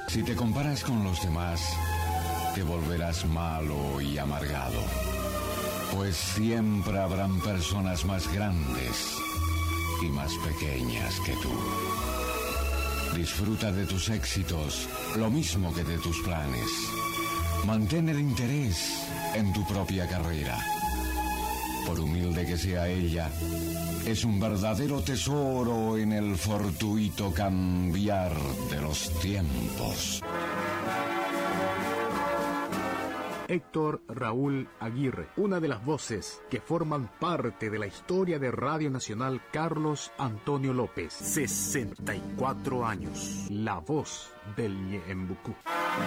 Si te comparas con los demás, te volverás malo y amargado, pues siempre habrán personas más grandes y más pequeñas que tú. Disfruta de tus éxitos, lo mismo que de tus planes. Mantén el interés en tu propia carrera. Por humilde que sea ella, es un verdadero tesoro en el fortuito cambiar de los tiempos. Héctor Raúl Aguirre, una de las voces que forman parte de la historia de Radio Nacional Carlos Antonio López. 64 años. La voz del Ñembucú.